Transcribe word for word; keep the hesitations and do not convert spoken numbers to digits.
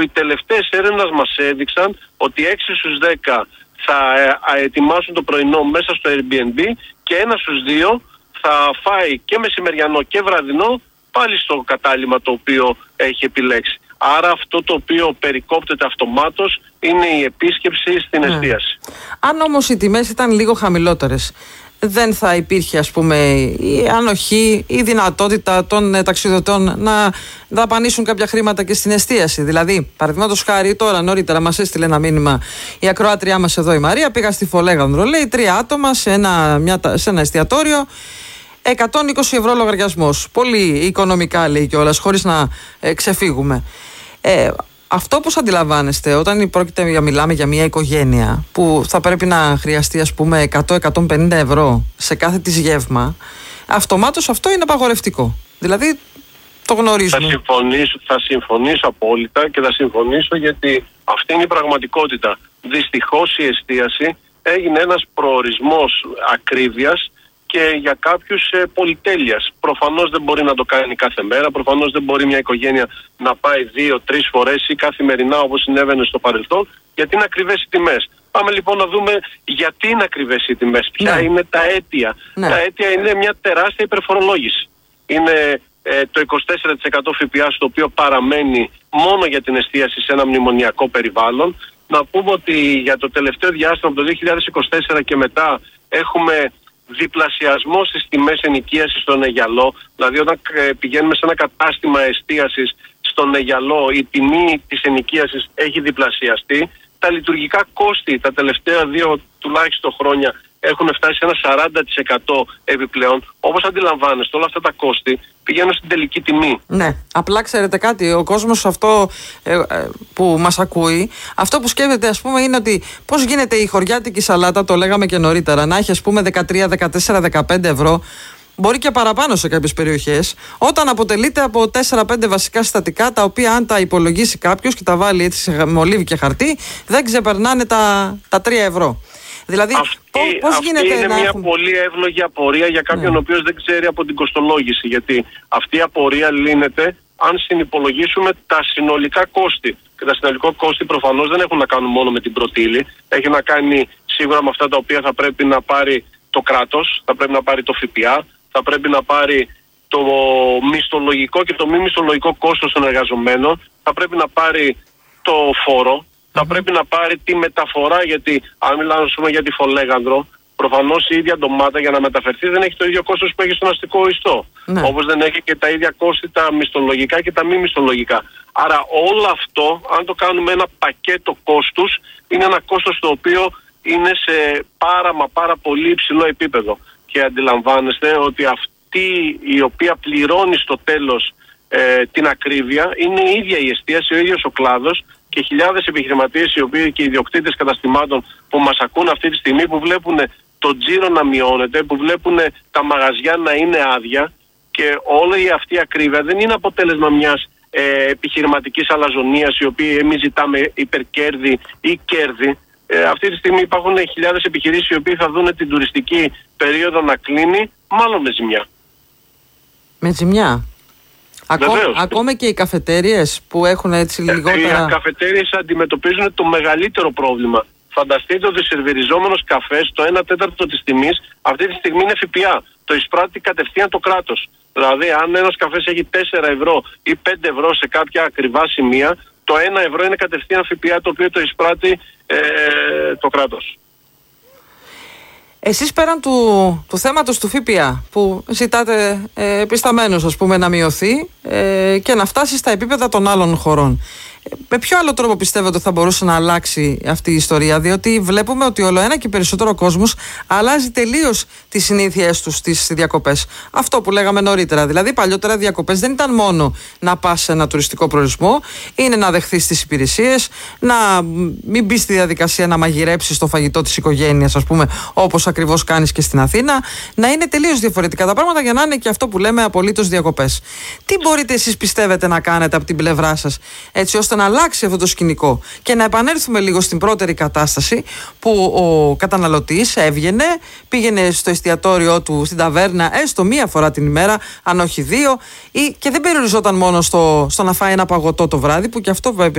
που οι τελευταίες έρευνες μας έδειξαν ότι έξι στους δέκα θα ε, ετοιμάσουν το πρωινό μέσα στο Airbnb και ένα στους δύο θα φάει και μεσημεριανό και βραδινό πάλι στο κατάλημα το οποίο έχει επιλέξει. Άρα αυτό το οποίο περικόπτεται αυτομάτως είναι η επίσκεψη στην εστίαση. Mm. Αν όμως οι τιμές ήταν λίγο χαμηλότερες, δεν θα υπήρχε, ας πούμε, η ανοχή, η δυνατότητα των ε, ταξιδιωτών να δαπανίσουν κάποια χρήματα και στην εστίαση? Δηλαδή, παραδείγματος χάρη, τώρα νωρίτερα μας έστειλε ένα μήνυμα η ακροάτριά μας εδώ, η Μαρία. Πήγα στη Φολέγανδρο, λέει, τρία άτομα σε ένα, μια, σε ένα εστιατόριο, εκατόν είκοσι ευρώ λογαριασμός. Πολύ οικονομικά, λέει κιόλας, χωρίς να ε, ξεφύγουμε. Ε, Αυτό πώς αντιλαμβάνεστε όταν πρόκειται για, μιλάμε για μια οικογένεια που θα πρέπει να χρειαστεί, ας πούμε, εκατό με εκατόν πενήντα ευρώ σε κάθε της γεύμα, αυτομάτως αυτό είναι απαγορευτικό? Δηλαδή το γνωρίζουμε. Θα συμφωνήσω, θα συμφωνήσω απόλυτα και θα συμφωνήσω γιατί αυτή είναι η πραγματικότητα. Δυστυχώς η εστίαση έγινε ένας προορισμός ακρίβειας και για κάποιους ε, πολυτέλειας. Προφανώς δεν μπορεί να το κάνει κάθε μέρα, προφανώς δεν μπορεί μια οικογένεια να πάει δύο-τρεις φορές ή καθημερινά όπως συνέβαινε στο παρελθόν, γιατί είναι ακριβές οι τιμές. Πάμε λοιπόν να δούμε γιατί είναι ακριβές οι τιμές, ποια ναι. είναι τα αίτια. Ναι. Τα αίτια είναι μια τεράστια υπερφορολόγηση. Είναι ε, το είκοσι τέσσερα τοις εκατό ΦΠΑ στο οποίο παραμένει μόνο για την εστίαση σε ένα μνημονιακό περιβάλλον. Να πούμε ότι για το τελευταίο διάστημα από το δύο χιλιάδες είκοσι τέσσερα και μετά έχουμε διπλασιασμό στις τιμές ενοικίασης στον Αιγιαλό. Δηλαδή όταν πηγαίνουμε σε ένα κατάστημα εστίασης στον Αιγιαλό, η τιμή της ενοικίασης έχει διπλασιαστεί. Τα λειτουργικά κόστη τα τελευταία δύο τουλάχιστον χρόνια έχουν φτάσει σε ένα σαράντα τοις εκατό επιπλέον. Όπως αντιλαμβάνεστε, όλα αυτά τα κόστη πηγαίνουν στην τελική τιμή. Ναι, απλά ξέρετε κάτι, ο κόσμος αυτό ε, ε, που μας ακούει, αυτό που σκέφτεται, ας πούμε, είναι ότι πώς γίνεται η χωριάτικη σαλάτα, το λέγαμε και νωρίτερα, να έχει, ας πούμε, δεκατρία, δεκατέσσερα, δεκαπέντε ευρώ, μπορεί και παραπάνω σε κάποιες περιοχές, όταν αποτελείται από τέσσερα πέντε βασικά συστατικά, τα οποία αν τα υπολογίσει κάποιος και τα βάλει έτσι σε μολύβι και χαρτί, δεν ξεπερνάνε τα, τα τρία ευρώ. Δηλαδή, αυτή, πώς, πώς αυτή γίνεται είναι να μια έχουν... πολύ εύλογη απορία για κάποιον ναι. ο οποίος δεν ξέρει από την κοστολόγηση. Γιατί αυτή η απορία λύνεται αν συνυπολογίσουμε τα συνολικά κόστη. Και τα συνολικά κόστη προφανώς δεν έχουν να κάνουν μόνο με την πρώτη ύλη. Έχει να κάνει σίγουρα με αυτά τα οποία θα πρέπει να πάρει το κράτος, θα πρέπει να πάρει το ΦΠΑ, θα πρέπει να πάρει το μισθολογικό και το μη μισθολογικό κόστος των εργαζομένων, θα πρέπει να πάρει το φόρο. Θα πρέπει να πάρει τη μεταφορά, γιατί αν μιλάμε για τη Φολέγανδρο, προφανώς η ίδια ντομάτα για να μεταφερθεί δεν έχει το ίδιο κόστος που έχει στον αστικό ιστό. Ναι. Όπως δεν έχει και τα ίδια κόστη τα μισθολογικά και τα μη μισθολογικά. Άρα όλο αυτό, αν το κάνουμε ένα πακέτο κόστους, είναι ένα κόστος το οποίο είναι σε πάρα μα πάρα πολύ υψηλό επίπεδο. Και αντιλαμβάνεστε ότι αυτή η οποία πληρώνει στο τέλος ε, την ακρίβεια είναι η ίδια η εστίαση, ο ίδιος ο κλάδος, και χιλιάδες επιχειρηματίες οι οποίοι και οι ιδιοκτήτες καταστημάτων που μας ακούν αυτή τη στιγμή, που βλέπουν το τζίρο να μειώνεται, που βλέπουν τα μαγαζιά να είναι άδεια, και όλη αυτή η ακρίβεια δεν είναι αποτέλεσμα μιας ε, επιχειρηματικής αλαζονίας, η οποία εμείς ζητάμε υπερκέρδη ή κέρδη. Ε, αυτή τη στιγμή υπάρχουν χιλιάδες επιχειρήσεις οι οποίοι θα δουν την τουριστική περίοδο να κλείνει, μάλλον με ζημιά. Με ζημιά. Ακό, ακόμα και οι καφετέριες που έχουν έτσι λιγότερα... Οι καφετέριες αντιμετωπίζουν το μεγαλύτερο πρόβλημα. Φανταστείτε ότι ο σερβιριζόμενος καφές, το ένα τέταρτο της τιμής, αυτή τη στιγμή είναι ΦΠΑ. Το εισπράττει κατευθείαν το κράτος. Δηλαδή, αν ένας καφές έχει τέσσερα ευρώ ή πέντε ευρώ σε κάποια ακριβά σημεία, το ένα ευρώ είναι κατευθείαν ΦΠΑ, το οποίο το εισπράττει ε, το κράτος. Εσείς πέραν του, του θέματος του ΦΠΑ που ζητάτε ε, επισταμένως, ας πούμε, να μειωθεί ε, και να φτάσει στα επίπεδα των άλλων χωρών, με ποιο άλλο τρόπο πιστεύετε ότι θα μπορούσε να αλλάξει αυτή η ιστορία? Διότι βλέπουμε ότι όλο ένα και περισσότερο κόσμος αλλάζει τελείως τις συνήθειές τους στις διακοπές. Αυτό που λέγαμε νωρίτερα. Δηλαδή, παλιότερα διακοπές δεν ήταν μόνο να πας σε ένα τουριστικό προορισμό, είναι να δεχθείς τις υπηρεσίες, να μην μπεις στη διαδικασία να μαγειρέψεις το φαγητό της οικογένειας, ας πούμε, όπως ακριβώς κάνεις και στην Αθήνα. Να είναι τελείως διαφορετικά τα πράγματα για να είναι και αυτό που λέμε απολύτως διακοπές. Τι μπορείτε εσείς, πιστεύετε, να κάνετε από την πλευρά σας, έτσι ώστε να αλλάξει αυτό το σκηνικό και να επανέλθουμε λίγο στην πρώτερη κατάσταση που ο καταναλωτής έβγαινε, πήγαινε στο εστιατόριό του, στην ταβέρνα, έστω μία φορά την ημέρα, αν όχι δύο, ή, και δεν περιοριζόταν μόνο στο, στο να φάει ένα παγωτό το βράδυ, που και αυτό